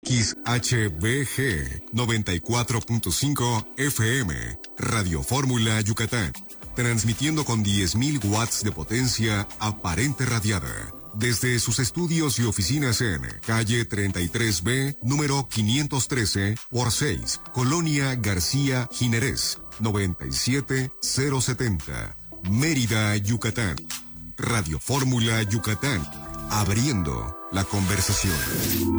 XHBG 94.5 FM, Radio Fórmula Yucatán, transmitiendo con 10.000 watts de potencia aparente radiada. Desde sus estudios y oficinas en calle 33B, número 513 por 6, Colonia García Jiménez, 97070, Mérida, Yucatán. Radio Fórmula Yucatán, abriendo la conversación.